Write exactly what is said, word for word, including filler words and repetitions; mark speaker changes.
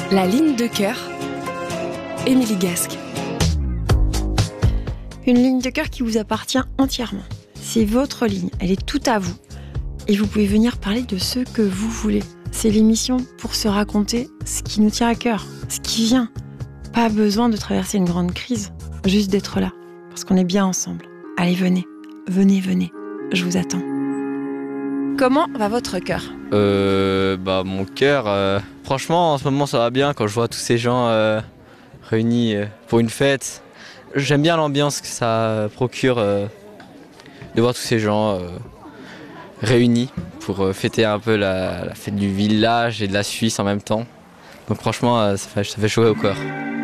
Speaker 1: La ligne de cœur, Émilie Gasque.
Speaker 2: Une ligne de cœur qui vous appartient entièrement. C'est votre ligne, elle est toute à vous. Et vous pouvez venir parler de ce que vous voulez. C'est l'émission pour se raconter ce qui nous tient à cœur, ce qui vient. Pas besoin de traverser une grande crise, juste d'être là, parce qu'on est bien ensemble. Allez, venez, venez, venez, je vous attends. Comment va votre cœur ?
Speaker 3: Euh, bah mon cœur, euh, franchement en ce moment ça va bien quand je vois tous ces gens euh, réunis euh, pour une fête. J'aime bien l'ambiance que ça procure euh, de voir tous ces gens euh, réunis pour euh, fêter un peu la, la fête du village et de la Suisse en même temps. Donc franchement euh, ça fait, ça fait chaud au cœur.